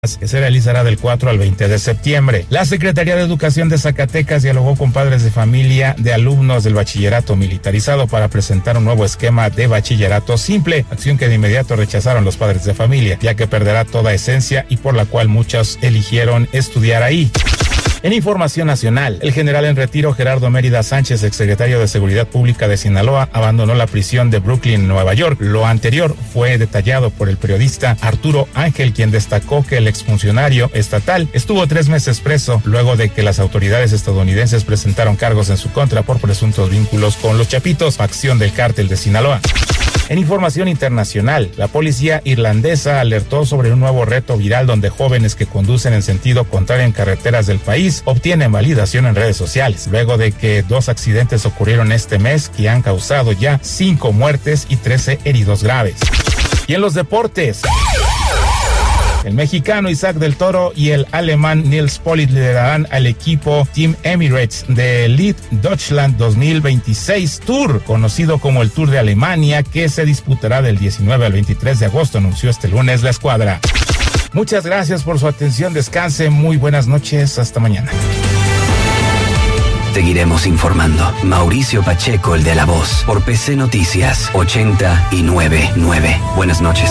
que se realizará del 4 al 20 de septiembre. La Secretaría de Educación de Zacatecas dialogó con padres de familia de alumnos del bachillerato militarizado para presentar un nuevo esquema de bachillerato simple, acción que de inmediato rechazaron los padres de familia, ya que perderá toda esencia y por la cual muchos eligieron estudiar ahí. En información nacional, el general en retiro Gerardo Mérida Sánchez, exsecretario de Seguridad Pública de Sinaloa, abandonó la prisión de Brooklyn, Nueva York. Lo anterior fue detallado por el periodista Arturo Ángel, quien destacó que el exfuncionario estatal estuvo 3 meses preso luego de que las autoridades estadounidenses presentaron cargos en su contra por presuntos vínculos con los Chapitos, facción del cártel de Sinaloa. En información internacional, la policía irlandesa alertó sobre un nuevo reto viral donde jóvenes que conducen en sentido contrario en carreteras del país obtienen validación en redes sociales, luego de que 2 accidentes ocurrieron este mes que han causado ya 5 muertes y 13 heridos graves. Y en los deportes, el mexicano Isaac del Toro y el alemán Nils Politt liderarán al equipo Team Emirates de Elite Deutschland 2026 Tour, conocido como el Tour de Alemania, que se disputará del 19 al 23 de agosto, anunció este lunes la escuadra. Muchas gracias por su atención, descanse, muy buenas noches, hasta mañana. Seguiremos informando. Mauricio Pacheco, el de La Voz, por PC Noticias 89.9. Buenas noches.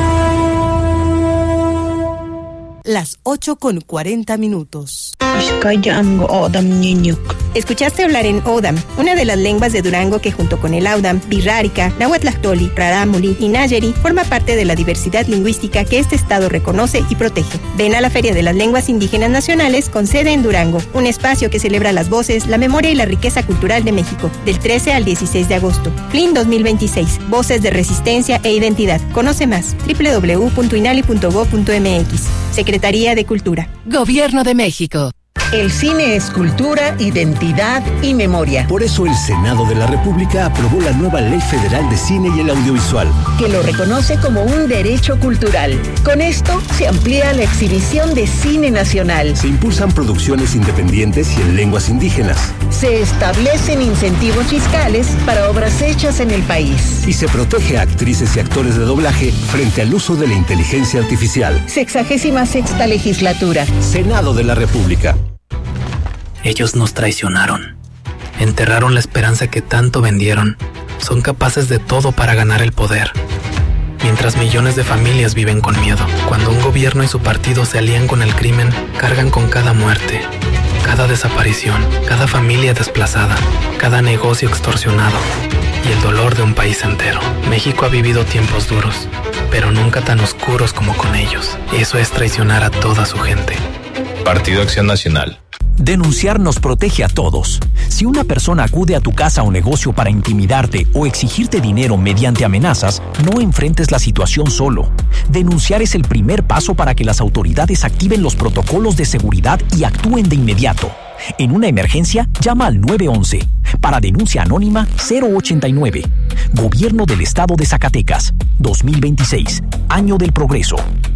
Las 8:40. Escuchaste hablar en Odam, una de las lenguas de Durango que junto con el Audam, Birrárica, Nahuatlactoli, Rarámuri y Nayeri forma parte de la diversidad lingüística que este estado reconoce y protege. Ven a la Feria de las Lenguas Indígenas Nacionales con sede en Durango, un espacio que celebra las voces, la memoria y la riqueza cultural de México, del 13 al 16 de agosto. FLIN 2026, Voces de Resistencia e Identidad. Conoce más, www.inali.gov.mx. Secretaría de Cultura. Gobierno de México. El cine es cultura, identidad y memoria. Por eso el Senado de la República aprobó la nueva Ley Federal de Cine y el Audiovisual, que lo reconoce como un derecho cultural. Con esto se amplía la exhibición de cine nacional. Se impulsan producciones independientes y en lenguas indígenas. Se establecen incentivos fiscales para obras hechas en el país. Y se protege a actrices y actores de doblaje frente al uso de la inteligencia artificial. 66ª Legislatura. Senado de la República. Ellos nos traicionaron, enterraron la esperanza que tanto vendieron, son capaces de todo para ganar el poder. Mientras millones de familias viven con miedo, cuando un gobierno y su partido se alían con el crimen, cargan con cada muerte, cada desaparición, cada familia desplazada, cada negocio extorsionado y el dolor de un país entero. México ha vivido tiempos duros, pero nunca tan oscuros como con ellos. Eso es traicionar a toda su gente. Partido Acción Nacional. Denunciar nos protege a todos. Si una persona acude a tu casa o negocio para intimidarte o exigirte dinero mediante amenazas, no enfrentes la situación solo. Denunciar es el primer paso para que las autoridades activen los protocolos de seguridad y actúen de inmediato. En una emergencia, llama al 911. Para denuncia anónima, 089. Gobierno del Estado de Zacatecas, 2026, Año del Progreso.